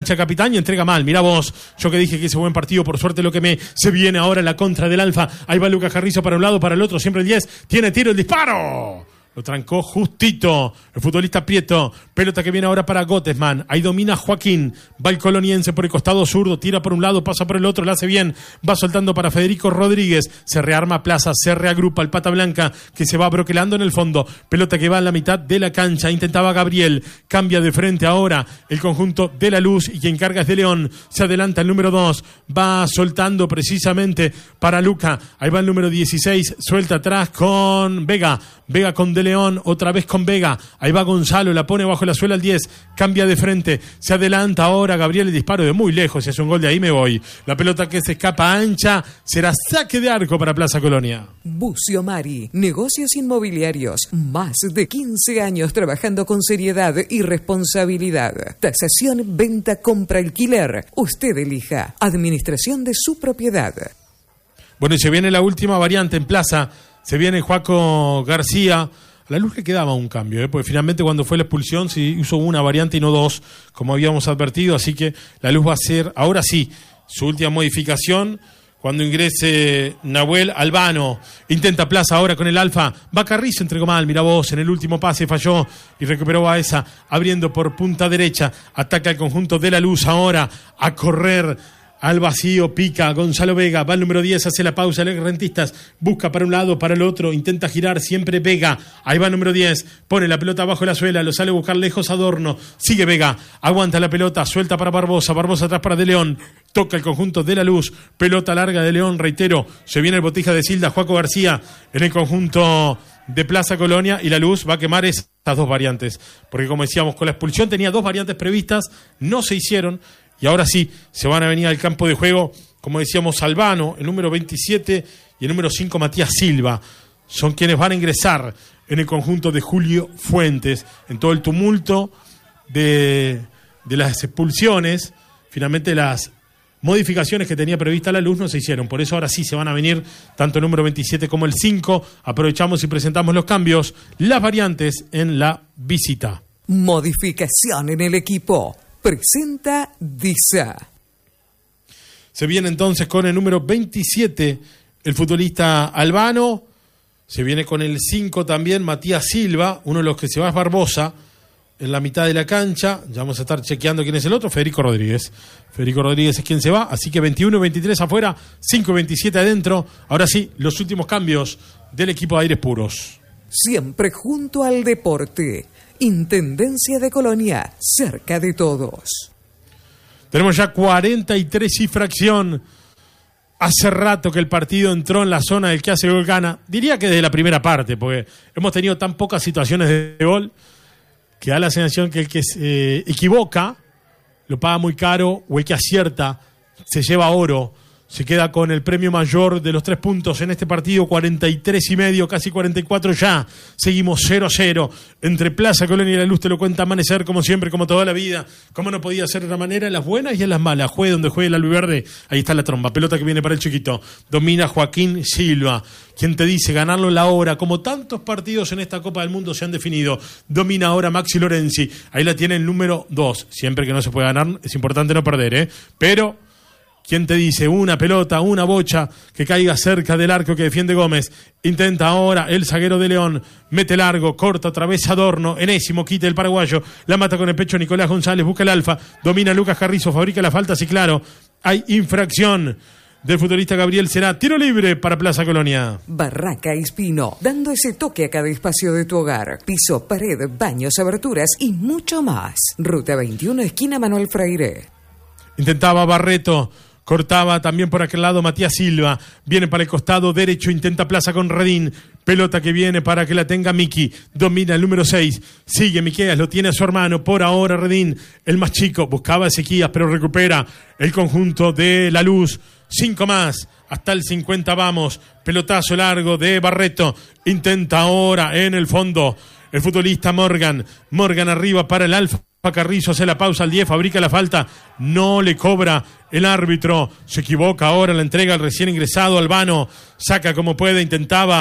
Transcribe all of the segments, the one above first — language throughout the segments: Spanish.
cancha, capitán, y entrega mal. Mirá vos, yo que dije que ese buen partido, por suerte lo quemé. Se viene ahora la contra del Alfa. Ahí va Lucas Carrizo para un lado, para el otro, siempre el 10. Tiene tiro, el disparo. Lo trancó justito el futbolista Prieto. Pelota que viene ahora para Gottesman. Ahí domina Joaquín. Va el coloniense por el costado zurdo. Tira por un lado, pasa por el otro. La hace bien. Va soltando para Federico Rodríguez. Se rearma Plaza. Se reagrupa el Pata Blanca que se va broquelando en el fondo. Pelota que va en la mitad de la cancha. Intentaba Gabriel. Cambia de frente ahora el conjunto de La Luz. Y quien carga es de León. Se adelanta el número 2. Va soltando precisamente para Luca. Ahí va el número 16. Suelta atrás con Vega. Vega con De León, otra vez con Vega. Ahí va Gonzalo, la pone bajo la suela al 10. Cambia de frente, se adelanta ahora Gabriel, el disparo de muy lejos. Si hace un gol de ahí me voy. La pelota que se escapa ancha, será saque de arco para Plaza Colonia. Bucio Mari, negocios inmobiliarios. Más de 15 años trabajando con seriedad y responsabilidad. Tasación, venta, compra, alquiler. Usted elija. Administración de su propiedad. Bueno, y se viene la última variante en Plaza. Se viene Joaco García. A La Luz le quedaba un cambio, porque finalmente cuando fue la expulsión se hizo una variante y no dos, como habíamos advertido. Así que La Luz va a hacer, ahora sí, su última modificación cuando ingrese Nahuel Albano. Intenta Plaza ahora con el Alfa. Va Carrizo, entregó mal, mira vos, en el último pase falló y recuperó a esa, abriendo por punta derecha. Ataca el conjunto de La Luz ahora a correr al vacío, pica Gonzalo Vega, va el número 10, hace la pausa, el Rentistas, busca para un lado, para el otro, intenta girar, siempre Vega, ahí va el número 10, pone la pelota bajo la suela, lo sale a buscar lejos Adorno, sigue Vega, aguanta la pelota, suelta para Barbosa, Barbosa atrás para De León, toca el conjunto de La Luz, pelota larga de León, reitero, se viene el Botija de Silda, Joaco García, en el conjunto de Plaza Colonia, y La Luz va a quemar estas dos variantes, porque como decíamos, con la expulsión tenía dos variantes previstas, no se hicieron. Y ahora sí, se van a venir al campo de juego, como decíamos, Albano, el número 27, y el número 5, Matías Silva. Son quienes van a ingresar en el conjunto de Julio Fuentes. En todo el tumulto de las expulsiones, finalmente las modificaciones que tenía prevista La Luz no se hicieron. Por eso ahora sí se van a venir tanto el número 27 como el 5. Aprovechamos y presentamos los cambios, las variantes en la visita. Modificación en el equipo. Presenta DISA. Se viene entonces con el número 27, el futbolista Albano. Se viene con el 5 también, Matías Silva. Uno de los que se va es Barbosa, en la mitad de la cancha. Ya vamos a estar chequeando quién es el otro, Federico Rodríguez. Federico Rodríguez es quien se va, así que 21 y 23 afuera, 5 y 27 adentro. Ahora sí, los últimos cambios del equipo de Aires Puros. Siempre junto al deporte. Intendencia de Colonia, cerca de todos. Tenemos ya 43 y fracción. Hace rato que el partido entró en la zona del que hace gol gana. Diría que desde la primera parte, porque hemos tenido tan pocas situaciones de gol que da la sensación que el que se equivoca lo paga muy caro, o el que acierta se lleva oro. Se queda con el premio mayor de los 3 puntos en este partido, 43 y medio, casi 44 ya. Seguimos 0-0 entre Plaza Colonia y La Luz. Te lo cuenta Amanecer, como siempre, como toda la vida. Como no podía ser de otra manera, en las buenas y en las malas. Juegue donde juegue el albiverde, ahí está la tromba. Pelota que viene para el chiquito. Domina Joaquín Silva. Quien te dice ganarlo la hora, como tantos partidos en esta Copa del Mundo se han definido. Domina ahora Maxi Lorenzi. Ahí la tiene el número 2. Siempre que no se puede ganar, es importante no perder, Pero ¿quién te dice? Una pelota, una bocha que caiga cerca del arco que defiende Gómez. Intenta ahora el zaguero de León. Mete largo, corta otra vez Adorno. Enésimo, quita el paraguayo. La mata con el pecho Nicolás González. Busca el Alfa. Domina Lucas Carrizo. Fabrica la falta, sí, claro. Hay infracción del futbolista Gabriel. Será tiro libre para Plaza Colonia. Barraca Espino, dando ese toque a cada espacio de tu hogar. Piso, pared, baños, aberturas y mucho más. Ruta 21, esquina Manuel Freire. Intentaba Barreto. Cortaba también por aquel lado Matías Silva. Viene para el costado derecho. Intenta Plaza con Redín. Pelota que viene para que la tenga Miki. Domina el número 6. Sigue Miqueas. Lo tiene a su hermano. Por ahora Redín, el más chico. Buscaba a Ezequías, pero recupera el conjunto de La Luz. 5 más. Hasta el 50 vamos. Pelotazo largo de Barreto. Intenta ahora en el fondo el futbolista Morgan. Morgan arriba para el Alfa. Carrizo hace la pausa al 10, fabrica la falta, no le cobra el árbitro, se equivoca ahora, la entrega al recién ingresado Albano, saca como puede, intentaba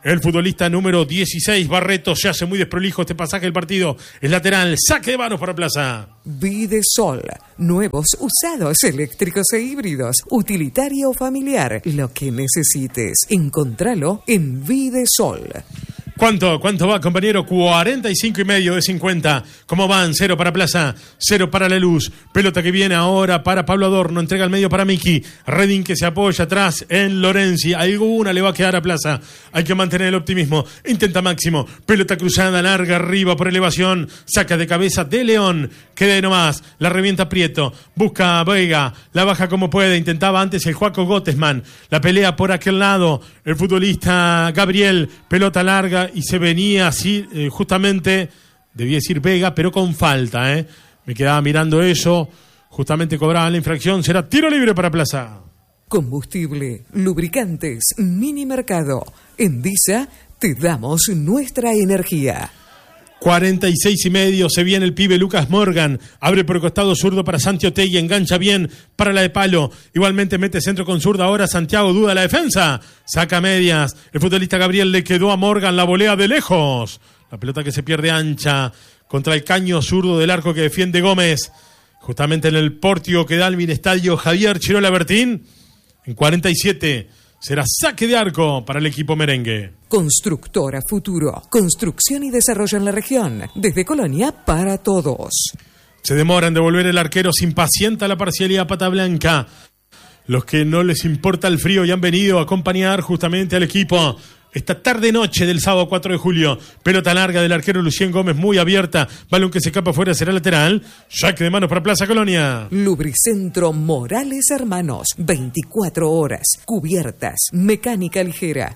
El futbolista número 16, Barreto, se hace muy desprolijo este pasaje del partido. Es lateral, saque de manos para Plaza. Videsol, nuevos, usados, eléctricos e híbridos, utilitario o familiar, lo que necesites. Encontralo en Videsol. ¿Cuánto va, compañero? 45,5 de 50. ¿Cómo van? 0 para Plaza, 0 para La Luz. Pelota que viene ahora para Pablo Adorno. Entrega al medio para Miki. Redín que se apoya atrás en Lorenzi. Alguna le va a quedar a Plaza. Hay que mantener el optimismo. Intenta Máximo. Pelota cruzada, larga, arriba por elevación. Saca de cabeza de León. Queda nomás. La revienta Prieto. Busca a Vega. La baja como puede. Intentaba antes el Juaco Gottesman. La pelea por aquel lado. El futbolista Gabriel. Pelota larga. Y se venía así, justamente, debía decir Vega, pero con falta, Me quedaba mirando eso, justamente cobraban la infracción, será tiro libre para Plaza. Combustible, lubricantes, mini mercado. En Disa te damos nuestra energía. 46,5, se viene el pibe Lucas Morgan, abre por el costado zurdo para Santi Otegui, engancha bien para la de palo, igualmente mete centro con zurda, ahora Santiago duda la defensa, saca medias, el futbolista Gabriel le quedó a Morgan, la volea de lejos, la pelota que se pierde ancha, contra el caño zurdo del arco que defiende Gómez, justamente en el pórtico que da al Estadio Javier Chirola Bertín, en 47, será saque de arco para el equipo merengue. Constructora Futuro. Construcción y desarrollo en la región. Desde Colonia para todos. Se demora en devolver el arquero, se impacienta la parcialidad pata blanca. Los que no les importa el frío y han venido a acompañar justamente al equipo. Esta tarde-noche del sábado 4 de julio. Pelota larga del arquero Lucien Gómez, muy abierta. Balón que se escapa afuera, será lateral. Saque de manos para Plaza Colonia. Lubricentro Morales Hermanos. 24 horas. Cubiertas. Mecánica ligera.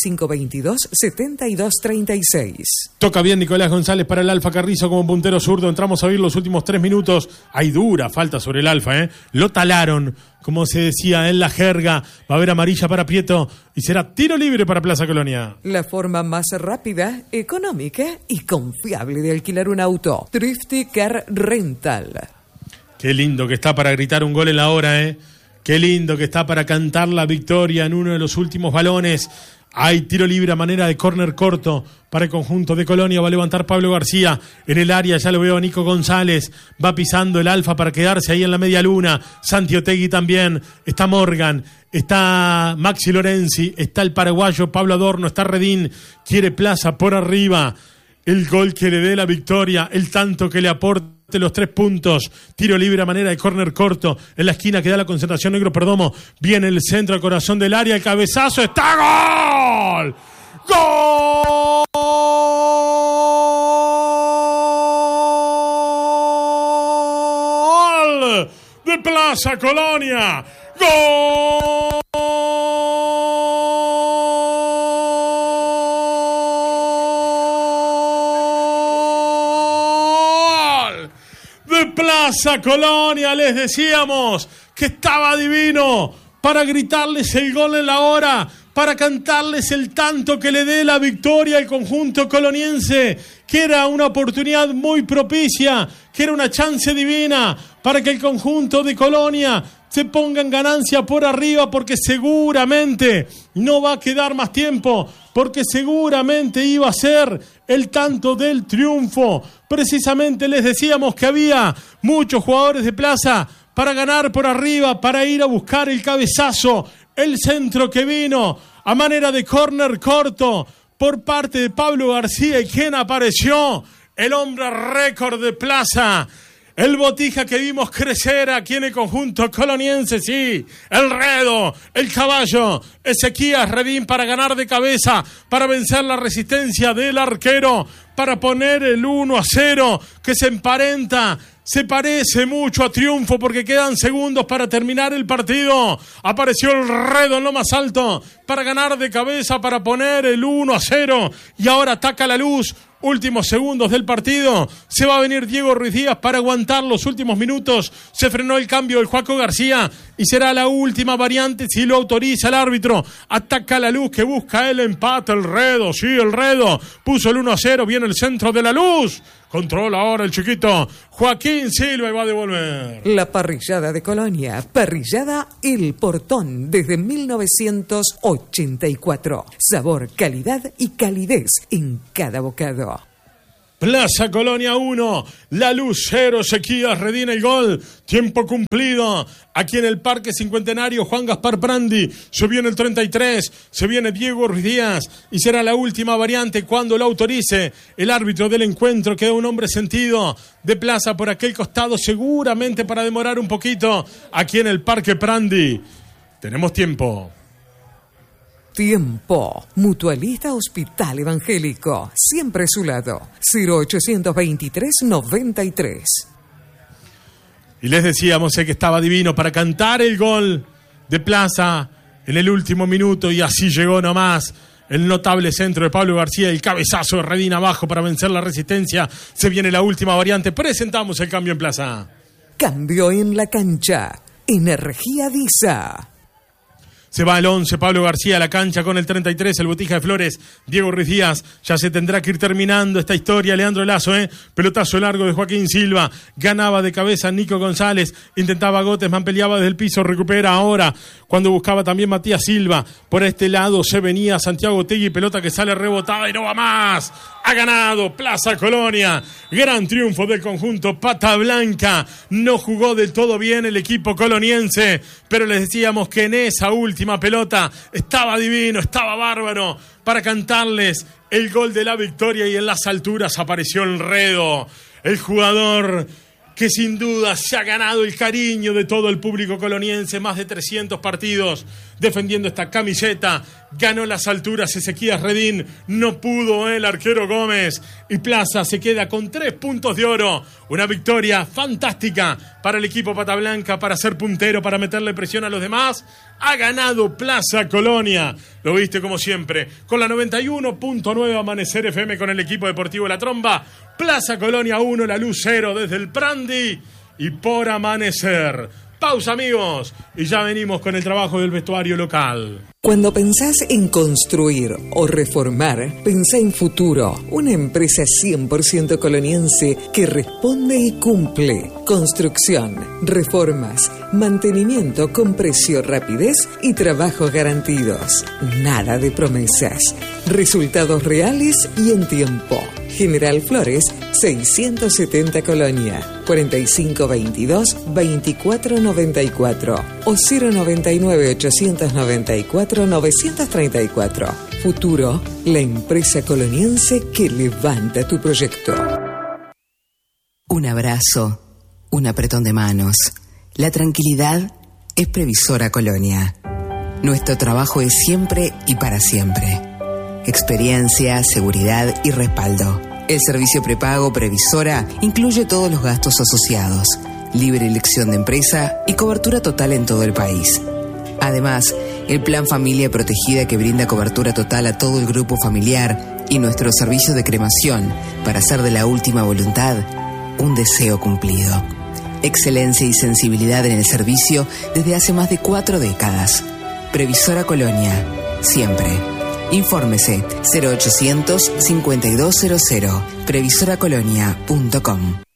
4522-7236. Toca bien Nicolás González para el Alfa Carrizo como puntero zurdo. Entramos a oír los últimos 3 minutos. Hay dura falta sobre el Alfa, Lo talaron, como se decía en la jerga. Va a haber amarilla para Prieto y será tiro libre para Plaza Colonia. La forma más rápida, económica y confiable de alquilar un auto. Thrifty Car Rental. Qué lindo que está para gritar un gol en la hora, Qué lindo que está para cantar la victoria en uno de los últimos balones. Hay tiro libre a manera de córner corto para el conjunto de Colonia. Va a levantar Pablo García en el área. Ya lo veo a Nico González. Va pisando el Alfa para quedarse ahí en la media luna. Santi Otegui también. Está Morgan. Está Maxi Lorenzi. Está el paraguayo Pablo Adorno. Está Redín. Quiere Plaza por arriba. El gol que le dé la victoria. El tanto que le aporte los 3 puntos. Tiro libre a manera de córner corto. En la esquina que da la concentración Negro Perdomo. Viene el centro al corazón del área. El cabezazo. ¡Está gol! ¡Gol! De Plaza Colonia. ¡Gol! De Plaza Colonia, les decíamos que estaba divino para gritarles el gol en la hora, para cantarles el tanto que le dé la victoria al conjunto coloniense, que era una oportunidad muy propicia, que era una chance divina para que el conjunto de Colonia se ponga en ganancia por arriba, porque seguramente no va a quedar más tiempo, porque seguramente iba a ser el tanto del triunfo. Precisamente les decíamos que había muchos jugadores de Plaza para ganar por arriba, para ir a buscar el cabezazo, el centro que vino a manera de córner corto por parte de Pablo García. ¿Y quién apareció? El hombre récord de Plaza. El Botija que vimos crecer aquí en el conjunto coloniense, sí. El Redo, el caballo, Ezequías Redín para ganar de cabeza, para vencer la resistencia del arquero, para poner el 1-0 que se emparenta, se parece mucho a triunfo porque quedan segundos para terminar el partido. Apareció el Redo en lo más alto para ganar de cabeza, para poner el 1-0 y ahora ataca La Luz. Últimos segundos del partido, se va a venir Diego Ruiz Díaz para aguantar los últimos minutos. Se frenó el cambio del Juaco García y será la última variante si lo autoriza el árbitro. Ataca La Luz que busca el empate. El Redo, sí, el Redo puso el 1-0, viene el centro de La Luz. Controla ahora el chiquito Joaquín Silva y va a devolver. La parrillada de Colonia, parrillada El Portón, desde 1908. 84. Sabor, calidad y calidez en cada bocado. Plaza Colonia 1, La Luz 0, Ezequías Redín el gol, tiempo cumplido, aquí en el Parque Cincuentenario, Juan Gaspar Prandi, se viene el 33, se viene Diego Ruiz Díaz, y será la última variante cuando lo autorice el árbitro del encuentro, queda un hombre sentido de plaza por aquel costado, seguramente para demorar un poquito, aquí en el Parque Prandi, tenemos tiempo. Tiempo. Mutualista Hospital Evangélico. Siempre a su lado. 0823-93. Y les decíamos que estaba divino para cantar el gol de Plaza en el último minuto y así llegó nomás el notable centro de Pablo García, el cabezazo de Redín abajo para vencer la resistencia. Se viene la última variante. Presentamos el cambio en Plaza. Cambio en la cancha. Energía Disa. Se va el 11, Pablo García a la cancha con el 33, el Botija de Flores, Diego Ruiz Díaz. Ya se tendrá que ir terminando esta historia. Leandro Lazo, pelotazo largo de Joaquín Silva. Ganaba de cabeza Nico González. Intentaba Gottesman, peleaba desde el piso, recupera ahora. Cuando buscaba también Matías Silva. Por este lado se venía Santiago Tegui, pelota que sale rebotada y no va más. Ha ganado Plaza Colonia. Gran triunfo del conjunto Pata Blanca. No jugó del todo bien el equipo coloniense, pero les decíamos que en esa última pelota estaba divino, estaba bárbaro para cantarles el gol de la victoria, y en las alturas apareció Enredo, el jugador que sin duda se ha ganado el cariño de todo el público coloniense, más de 300 partidos defendiendo esta camiseta, ganó las alturas Ezequías Redín, no pudo el arquero Gómez, y Plaza se queda con 3 puntos de oro, una victoria fantástica para el equipo Pata Blanca, para ser puntero, para meterle presión a los demás. Ha ganado Plaza Colonia, lo viste como siempre, con la 91.9 Amanecer FM con el equipo deportivo La Tromba. Plaza Colonia 1, La Luz 0 desde el Prandi y por Amanecer. Pausa, amigos, y ya venimos con el trabajo del vestuario local. Cuando pensás en construir o reformar, pensá en Futuro, una empresa 100% coloniense que responde y cumple. Construcción, reformas, mantenimiento con precio, rapidez y trabajos garantidos. Nada de promesas. Resultados reales y en tiempo. General Flores, 670 Colonia, 4522-2494 o 099-894-934. Futuro, la empresa coloniense que levanta tu proyecto. Un abrazo, un apretón de manos. La tranquilidad es Previsora Colonia. Nuestro trabajo es siempre y para siempre. Experiencia, seguridad y respaldo. El servicio prepago Previsora incluye todos los gastos asociados, libre elección de empresa y cobertura total en todo el país. Además, el Plan Familia Protegida, que brinda cobertura total a todo el grupo familiar, y nuestro servicio de cremación para hacer de la última voluntad un deseo cumplido. Excelencia y sensibilidad en el servicio desde hace más de 4 décadas. Previsora Colonia, siempre. Infórmese 0800 5200 previsoracolonia.com.